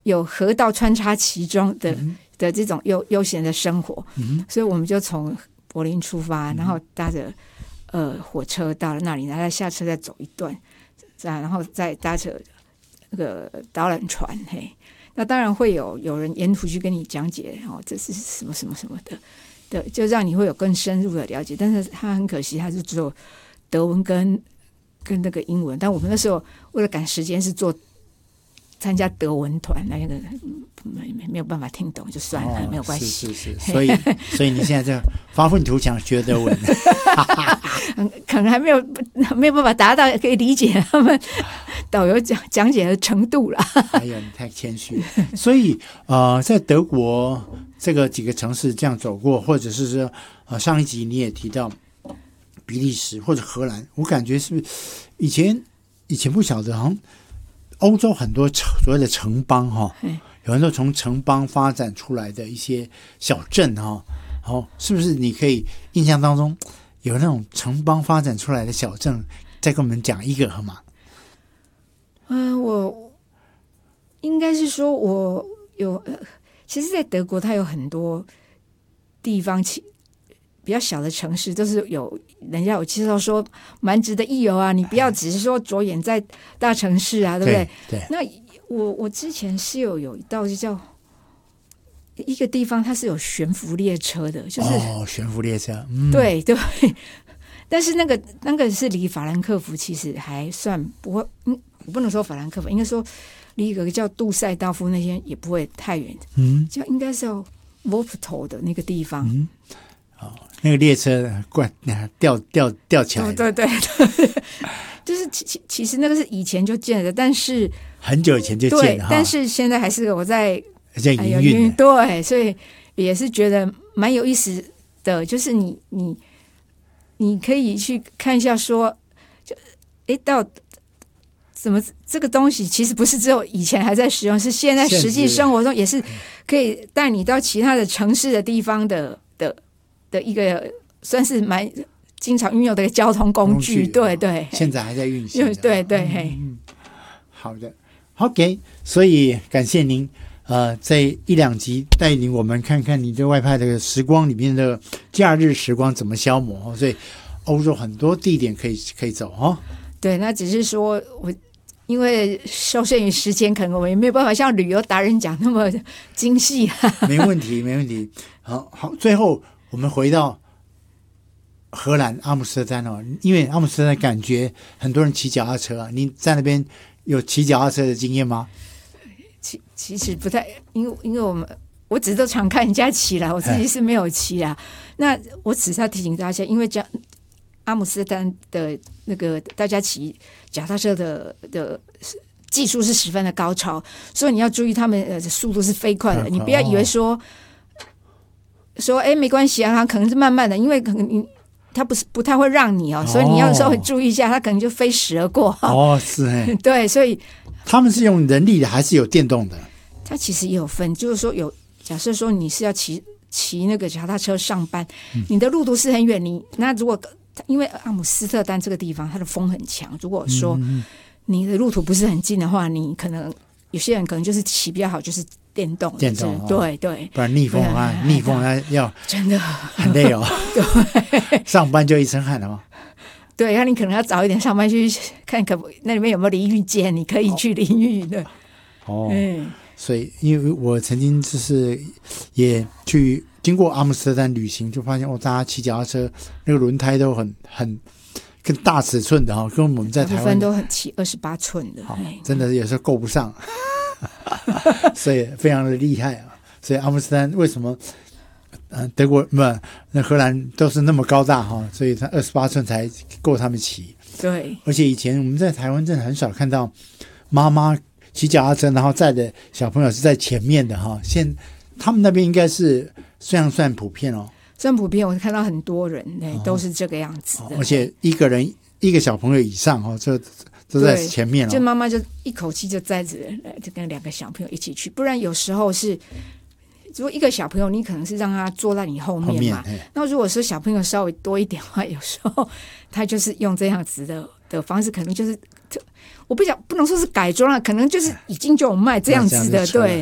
有河道穿插其中的这种悠闲的生活，所以我们就从柏林出发，然后搭着火车到了那里，然后下车再走一段，然后再搭着那个导览船，嘿，那当然会有人沿途去跟你讲解这是什么什么什么的，就让你会有更深入的了解。但是他很可惜，他是只有德文跟那个英文，但我们那时候为了赶时间是参加德文团，那个没有办法听懂就算了，没有关系。 是，所以你现在这发愤图强学德文， 可能还没有办法达到可以理解他们导游讲解的程度啦。 哎呀，你太谦虚了。所以在德国这个几个城市这样走过，或者是说上一集你也提到比利时或者荷兰，我感觉是不是以前不晓得，好像欧洲很多所谓的城邦有很多从城邦发展出来的一些小镇是不是你可以印象当中有那种城邦发展出来的小镇，再跟我们讲一个好吗？ 我应该是说我有其实在德国它有很多地方比较小的城市都是人家有介绍说蛮值得一游啊，你不要只是说着眼在大城市啊，对不对？ 对。 那我之前是有一道就叫一个地方，它是有悬浮列车的，就是悬浮列车， 对，但是那个是离法兰克福其实还算不会，我不能说法兰克福，应该说离一个叫杜塞道夫那些也不会太远，就应该是要 Wuppertal 的那个地方。 那个列车吊起来的， 对，就是其实那个是以前就建的，但是很久以前就建了， 但是现在还是我在营运， 对，所以也是觉得蛮有意思的，就是你可以去看一下说，到怎么这个东西其实不是只有以前还在使用，是现在实际生活中也是可以带你到其他的城市的地方的一个算是蛮经常运用的一个交通工具，对， 现在还在运行， 对， 好的 ，OK， 所以感谢您，在一两集带领我们看看你的外派的时光里面的假日时光怎么消磨，所以欧洲很多地点可以走对，那只是说我因为受限于时间，可能我也没有办法像旅游达人讲那么精细。 没问题。好，最后我们回到荷兰阿姆斯特丹因为阿姆斯特丹感觉很多人骑脚踏车你在那边有骑脚踏车的经验吗？ 其实不太，因为我只是都常看人家骑啦，我自己是没有骑啦。那我只是要提醒大家，因为阿姆斯特丹的那个大家骑脚踏车的技术是十分的高超，所以你要注意他们的速度是飞快的，你不要以为说没关系啊，他可能是慢慢的，因为可能他不太会让你所以你要稍微注意一下，他可能就飞驰而过是对，所以他们是用人力的还是有电动的？ 他其实也有分，就是说假设说你是要骑那个脚踏车上班，你的路途是很远，那如果因为阿姆斯特丹这个地方它的风很强，如果说你的路途不是很近的话，你可能有些人可能就是骑比较好，就是电动对，不然逆风要真的很累对，上班就一身汗了对，那你可能要早一点上班去看那里面有没有淋浴间，你可以去淋浴的所以因为我曾经就是也去经过阿姆斯特丹旅行，就发现大家骑脚踏车那个轮胎都很更大尺寸的跟我们在台湾大部分都很骑28寸的真的有时候够不上所以非常的厉害所以阿姆斯特丹为什么德国那荷兰都是那么高大所以他28寸才够他们骑。 对，而且以前我们在台湾真的很少看到妈妈骑脚踏车然后载的小朋友是在前面的他们那边应该是算普遍算普遍，我看到很多人都是这个样子的而且一个小朋友以上都在前面就妈妈就一口气就载着就跟2个小朋友一起去，不然有时候是如果一个小朋友你可能是让他坐在你后面嘛，那如果说小朋友稍微多一点的话，有时候他就是用这样子的的房子可能就是，我不能说是改装了，可能就是已经就有卖这样子的，对。